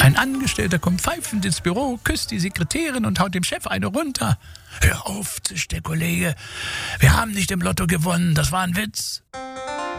Ein Angestellter kommt pfeifend ins Büro, küsst die Sekretärin und haut dem Chef eine runter. Hör auf, zischt der Kollege. Wir haben nicht im Lotto gewonnen, das war ein Witz.